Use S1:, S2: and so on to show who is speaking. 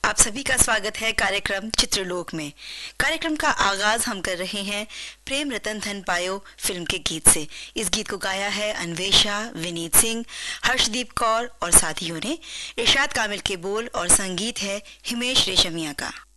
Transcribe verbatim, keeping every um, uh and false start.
S1: आप सभी का स्वागत है कार्यक्रम चित्रलोक में। कार्यक्रम का आगाज हम कर रहे हैं प्रेम रतन धन पायो फिल्म के गीत से। इस गीत को गाया है अन्वेषा, विनीत सिंह, हर्षदीप कौर और साथियों ने। इरशाद कामिल के बोल और संगीत है हिमेश रेशमिया का।